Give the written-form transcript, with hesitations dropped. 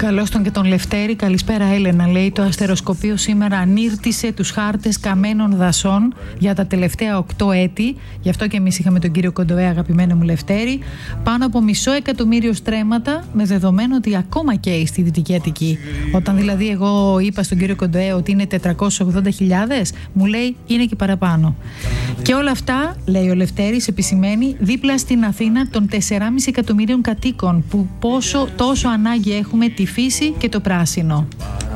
Καλώς τον και τον Λευτέρη. Καλησπέρα Έλενα. Λέει το αστεροσκοπείο σήμερα ανήρτησε τους χάρτες καμένων δασών για τα τελευταία 8 έτη. Γι' αυτό και εμείς είχαμε τον κύριο Κοντοέ, αγαπημένο μου Λευτέρη. Πάνω από 500.000 στρέμματα, με δεδομένο ότι ακόμα καίει στη Δυτική Αττική. Όταν δηλαδή εγώ είπα στον κύριο Κοντοέ ότι είναι 480.000, μου λέει είναι και παραπάνω. Και όλα αυτά, λέει ο Λευτέρης, επισημαίνει δίπλα στην Αθήνα των 4,5 εκατομμύριων κατοίκων, που τόσο ανάγκη έχουμε τη φύση και το πράσινο.